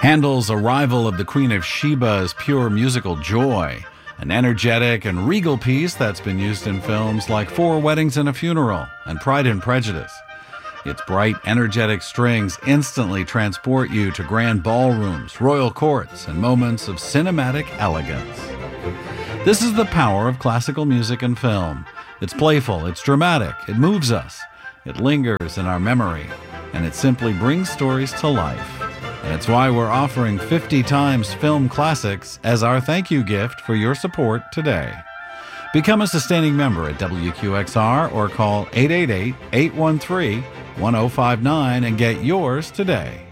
Handel's Arrival of the Queen of Sheba is pure musical joy, an energetic and regal piece that's been used in films like Four Weddings and a Funeral and Pride and Prejudice. Its bright, energetic strings instantly transport you to grand ballrooms, royal courts, and moments of cinematic elegance. This is the power of classical music and film. It's playful, it's dramatic, it moves us, it lingers in our memory, and it simply brings stories to life. And it's why we're offering 50 times film classics as our thank you gift for your support today. Become a sustaining member at WQXR or call 888-813-1059 and get yours today.